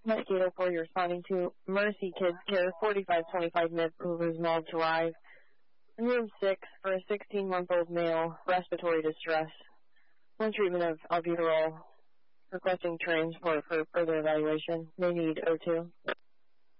Mosquito 4, you're responding to Mercy Kids Care, 4525 mid Roosevelt Drive, room 6 for a 16-month-old male, respiratory distress. One treatment of albuterol, requesting transport for further evaluation. They need O2.